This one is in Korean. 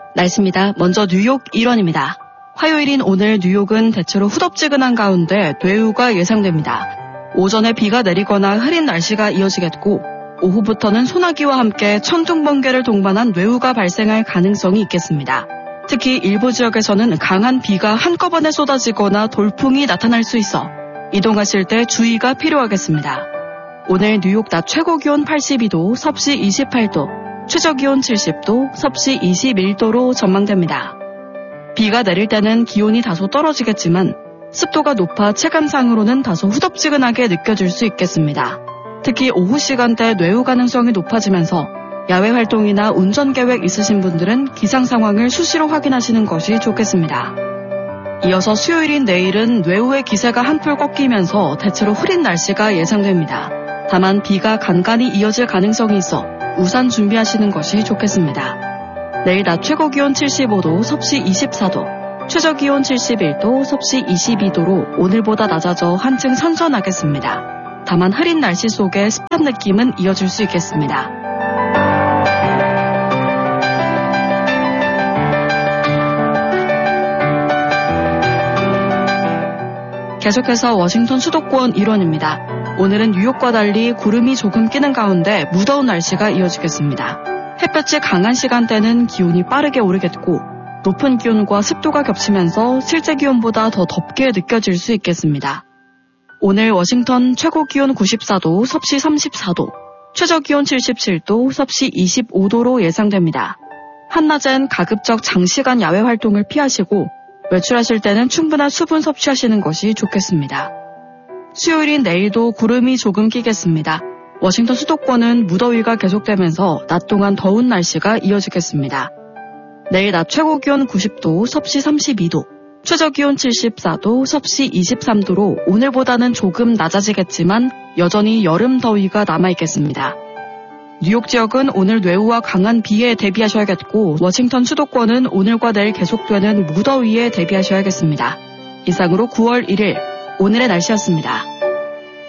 날씨입니다. 먼저 뉴욕 일원입니다. 화요일인 오늘 뉴욕은 대체로 후덥지근한 가운데 뇌우가 예상됩니다. 오전에 비가 내리거나 흐린 날씨가 이어지겠고 오후부터는 소나기와 함께 천둥 번개를 동반한 뇌우가 발생할 가능성이 있겠습니다. 특히 일부 지역에서는 강한 비가 한꺼번에 쏟아지거나 돌풍이 나타날 수 있어 이동하실 때 주의가 필요하겠습니다. 오늘 뉴욕 낮 최고 기온 82도, 섭씨 28도, 최저 기온 70도, 섭씨 21도로 전망됩니다. 비가 내릴 때는 기온이 다소 떨어지겠지만 습도가 높아 체감상으로는 다소 후덥지근하게 느껴질 수 있겠습니다. 특히 오후 시간대 뇌우 가능성이 높아지면서 야외 활동이나 운전 계획 있으신 분들은 기상 상황을 수시로 확인하시는 것이 좋겠습니다. 이어서 수요일인 내일은 뇌우의 기세가 한풀 꺾이면서 대체로 흐린 날씨가 예상됩니다. 다만 비가 간간히 이어질 가능성이 있어 우산 준비하시는 것이 좋겠습니다. 내일 낮 최고 기온 75도, 섭씨 24도, 최저 기온 71도, 섭씨 22도로 오늘보다 낮아져 한층 선선하겠습니다. 다만 흐린 날씨 속에 습한 느낌은 이어질 수 있겠습니다. 계속해서 워싱턴 수도권 일원입니다. 오늘은 뉴욕과 달리 구름이 조금 끼는 가운데 무더운 날씨가 이어지겠습니다. 햇볕이 강한 시간대는 기온이 빠르게 오르겠고 높은 기온과 습도가 겹치면서 실제 기온보다 더 덥게 느껴질 수 있겠습니다. 오늘 워싱턴 최고 기온 94도, 섭씨 34도, 최저 기온 77도, 섭씨 25도로 예상됩니다. 한낮엔 가급적 장시간 야외 활동을 피하시고 외출하실 때는 충분한 수분 섭취하시는 것이 좋겠습니다. 수요일인 내일도 구름이 조금 끼겠습니다. 워싱턴 수도권은 무더위가 계속되면서 낮 동안 더운 날씨가 이어지겠습니다. 내일 낮 최고 기온 90도, 섭씨 32도, 최저 기온 74도, 섭씨 23도로 오늘보다는 조금 낮아지겠지만 여전히 여름 더위가 남아있겠습니다. 뉴욕 지역은 오늘 뇌우와 강한 비에 대비하셔야겠고 워싱턴 수도권은 오늘과 내일 계속되는 무더위에 대비하셔야겠습니다. 이상으로 9월 1일 오늘의 날씨였습니다.